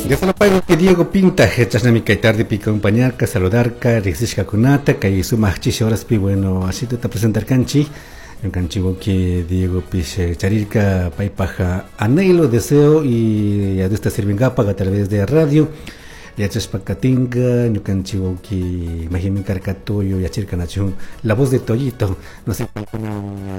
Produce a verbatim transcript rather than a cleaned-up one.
Ya se lo pago que Diego Pinta, hechas na mi tarde pi acompañarca, saludarca, rixishka kunata, kay sumach chish horas pi bueno, así te presentar canchi, en canchivo que Diego pis charirka paipaja anhelo, deseo y a esta sirvingapa a través de radio. Ya chaspacatinga, no canchivo que imagínate carcatoyo, ya chirca nación, la voz de Toyito, no sé.